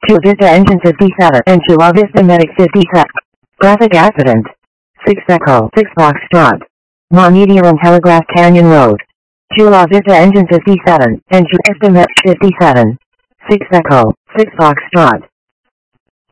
Chula Vista Engine 57 and Chula Vista Medic 57. Traffic accident. 6 Echo 6 Foxtrot. La Meteor on Telegraph Canyon Road. Chula Vista Engine 57 and Chula Vista Medic 57. 6 Echo 6 Foxtrot.